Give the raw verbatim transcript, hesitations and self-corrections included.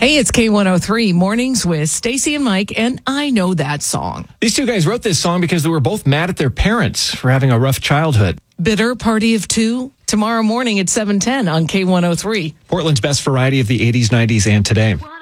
Hey, it's K one oh three Mornings with Stacy and Mike, and I Know That Song. These two guys wrote this song because they were both mad at their parents for having a rough childhood. Bitter Party of Two, tomorrow morning at seven ten on K one oh three. Portland's best variety of the eighties, nineties, and today.